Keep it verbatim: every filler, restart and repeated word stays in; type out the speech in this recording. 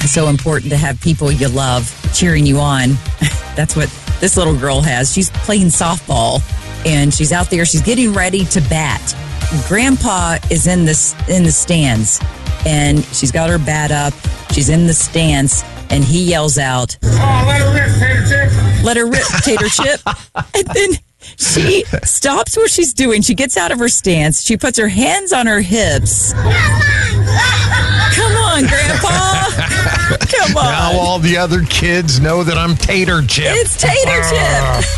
so important to have people you love cheering you on. That's what this little girl has. She's playing softball, and she's out there. She's getting ready to bat. Grandpa is in this in the stands, and she's got her bat up. She's in the stands, and he yells out, "Oh, let her rip, Tater Chip!" Let her rip, Tater Chip. And then she stops what she's doing. She gets out of her stance. She puts her hands on her hips. Come on, Grandpa. Come on. Now all the other kids know that I'm Tater Chip. It's Tater Chip.